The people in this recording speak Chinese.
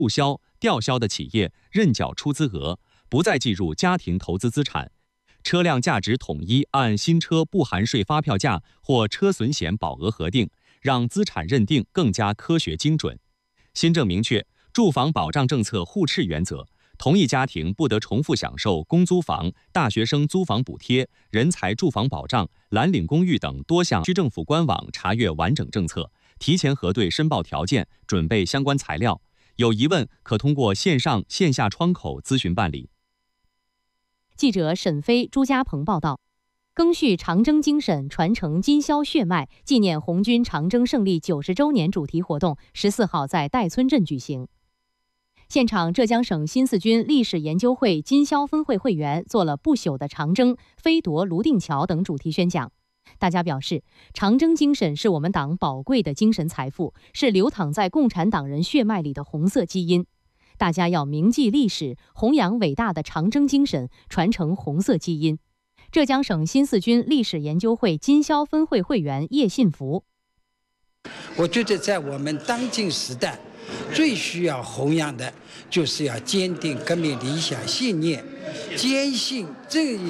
注销、吊销的企业认缴出资额不再计入家庭投资资产，车辆价值统一按新车不含税发票价或车损险保额核定，让资产认定更加科学精准。新政明确住房保障政策互斥原则，同一家庭不得重复享受公租房、大学生租房补贴、人才住房保障、蓝领公寓等多项。区政府官网查阅完整政策，提前核对申报条件，准备相关材料。有疑问可通过线上线下窗口咨询办理。 记者沈飞、朱家鹏报道。赓续长征精神，传承今宵血脉，纪念红军长征胜利90周年主题活动14号在戴村镇举行。现场，浙江省新四军历史研究会今宵分会会员做了不朽的长征、飞夺泸定桥等主题宣讲。大家表示，长征精神是我们党宝贵的精神财富，是流淌在共产党人血脉里的红色基因。大家要铭记历史，弘扬伟大的长征精神，传承红色基因。浙江省新四军历史研究会今宵分会会员叶信福： 我觉得在我们当今时代，最需要弘扬的，就是要坚定革命理想信念，坚信正义。